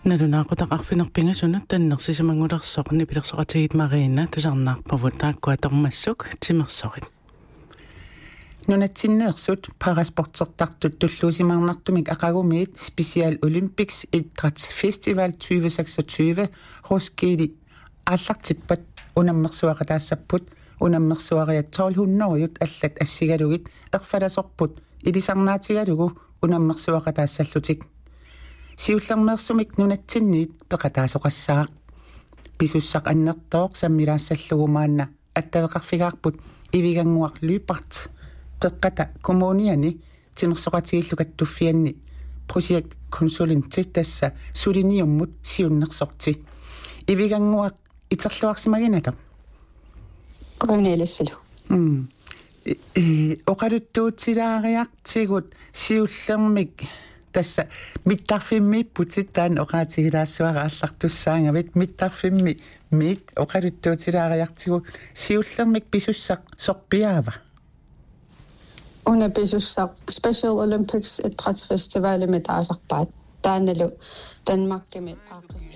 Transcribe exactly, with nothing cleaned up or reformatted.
налунаақутақарфинерпинга таннерсисамангулерсоқни пилерсоқатигит марина тусарнаарпавут тааккуатормассук тимерсорит нунатсиннеерсут параспортертартут туллуусимаарнартумик ақагумиит специал олимпикс идræts фестивал tyve seksogtyve Roskilde аллартиппат унаммерсуақатаассаппут унаммерсуариат tolv hundrede аллат ассигалугит ерфаласорпут илисарнаатигалугу унаммерсуақатаассаллутик сиуллермерсумик нунатсинниит пеқатаасоқассаақ писуссақ аннертооқ саммилаассаллугумаанна аттавеқарфигаарпут ивигангуар лүйпарт пеққата коммуниани тимерсоқатигиллукаттуффианни projekt консулентти тасса сулиниуммут сиуннерсорти ивигангуар итерлуарсимагината Cornelius м э оқалуттуутсилаариартигут сиуллермик тасса миттарфимми путиттаан оқаатигилаассуара аллартуссаангавит миттарфимми мит оқалуттуутсилаариартигут сиуллермик писуссақ сорпиаава Una pisussaq Special Olympics idrætsfestivalimit aasarpaat taanalu Danmarkimi aaqis